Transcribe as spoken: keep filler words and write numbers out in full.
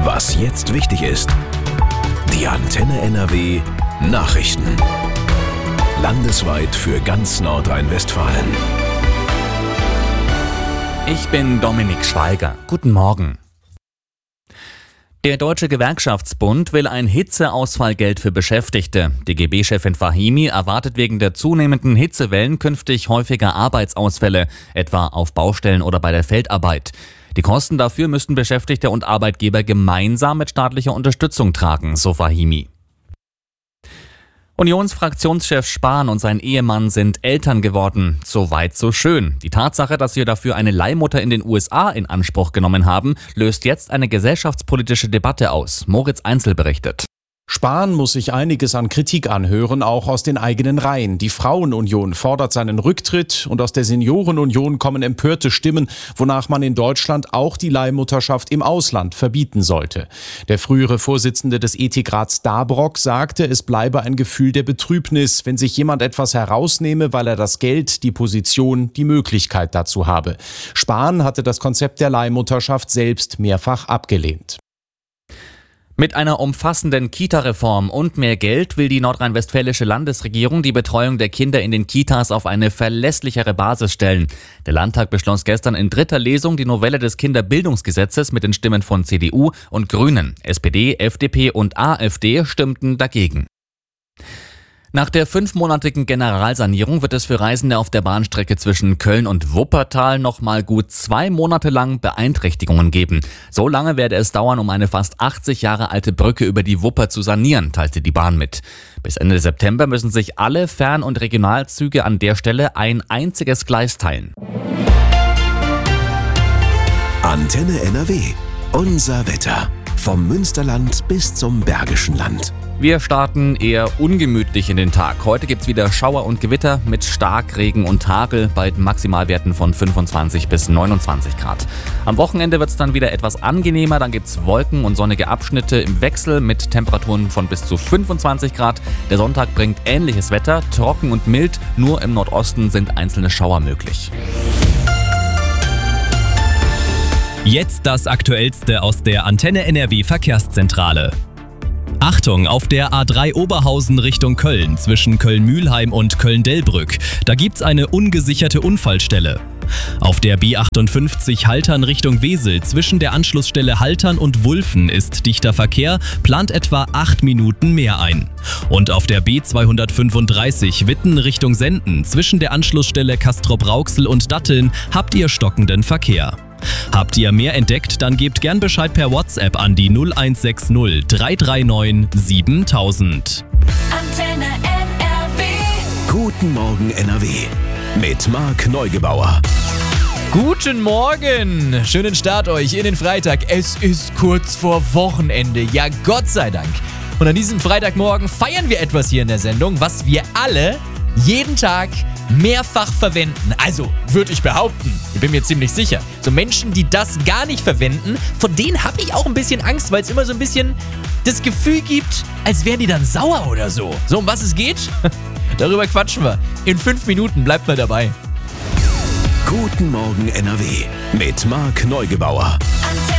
Was jetzt wichtig ist. Die Antenne N R W Nachrichten. Landesweit für ganz Nordrhein-Westfalen. Ich bin Dominik Schweiger. Guten Morgen. Der Deutsche Gewerkschaftsbund will ein Hitzeausfallgeld für Beschäftigte. D G B-Chefin Fahimi erwartet wegen der zunehmenden Hitzewellen künftig häufiger Arbeitsausfälle, etwa auf Baustellen oder bei der Feldarbeit. Die Kosten dafür müssten Beschäftigte und Arbeitgeber gemeinsam mit staatlicher Unterstützung tragen, so Fahimi. Unionsfraktionschef Spahn und sein Ehemann sind Eltern geworden. So weit, so schön. Die Tatsache, dass sie dafür eine Leihmutter in den U S A in Anspruch genommen haben, löst jetzt eine gesellschaftspolitische Debatte aus. Moritz Einzel berichtet. Spahn muss sich einiges an Kritik anhören, auch aus den eigenen Reihen. Die Frauenunion fordert seinen Rücktritt und aus der Seniorenunion kommen empörte Stimmen, wonach man in Deutschland auch die Leihmutterschaft im Ausland verbieten sollte. Der frühere Vorsitzende des Ethikrats Dabrock sagte, es bleibe ein Gefühl der Betrübnis, wenn sich jemand etwas herausnehme, weil er das Geld, die Position, die Möglichkeit dazu habe. Spahn hatte das Konzept der Leihmutterschaft selbst mehrfach abgelehnt. Mit einer umfassenden Kita-Reform und mehr Geld will die nordrhein-westfälische Landesregierung die Betreuung der Kinder in den Kitas auf eine verlässlichere Basis stellen. Der Landtag beschloss gestern in dritter Lesung die Novelle des Kinderbildungsgesetzes mit den Stimmen von C D U und Grünen. S P D, F D P und AfD stimmten dagegen. Nach der fünfmonatigen Generalsanierung wird es für Reisende auf der Bahnstrecke zwischen Köln und Wuppertal noch mal gut zwei Monate lang Beeinträchtigungen geben. So lange werde es dauern, um eine fast achtzig Jahre alte Brücke über die Wupper zu sanieren, teilte die Bahn mit. Bis Ende September müssen sich alle Fern- und Regionalzüge an der Stelle ein einziges Gleis teilen. Antenne N R W. Unser Wetter. Vom Münsterland bis zum Bergischen Land. Wir starten eher ungemütlich in den Tag. Heute gibt's wieder Schauer und Gewitter mit Starkregen und Hagel bei Maximalwerten von fünfundzwanzig bis neunundzwanzig Grad. Am Wochenende wird's dann wieder etwas angenehmer. Dann gibt's Wolken und sonnige Abschnitte im Wechsel mit Temperaturen von bis zu fünfundzwanzig Grad. Der Sonntag bringt ähnliches Wetter, trocken und mild. Nur im Nordosten sind einzelne Schauer möglich. Jetzt das Aktuellste aus der Antenne N R W Verkehrszentrale. Achtung, auf der A drei Oberhausen Richtung Köln zwischen Köln-Mühlheim und Köln-Dellbrück. Da gibt's eine ungesicherte Unfallstelle. Auf der B achtundfünfzig Haltern Richtung Wesel zwischen der Anschlussstelle Haltern und Wulfen ist dichter Verkehr, plant etwa acht Minuten mehr ein. Und auf der B zweihundertfünfunddreißig Witten Richtung Senden zwischen der Anschlussstelle Castrop-Rauxel und Datteln habt ihr stockenden Verkehr. Habt ihr mehr entdeckt, dann gebt gern Bescheid per WhatsApp an die null eins sechs null drei drei neun siebentausend. Antenne N R W. Guten Morgen N R W. Mit Marc Neugebauer. Guten Morgen! Schönen Start euch in den Freitag. Es ist kurz vor Wochenende. Ja, Gott sei Dank. Und an diesem Freitagmorgen feiern wir etwas hier in der Sendung, was wir alle jeden Tag mehrfach verwenden. Also, würde ich behaupten. Ich bin mir ziemlich sicher. So Menschen, die das gar nicht verwenden, von denen habe ich auch ein bisschen Angst, weil es immer so ein bisschen das Gefühl gibt, als wären die dann sauer oder so. So, um was es geht? Darüber quatschen wir. In fünf Minuten, bleibt mal dabei. Guten Morgen N R W. Mit Marc Neugebauer.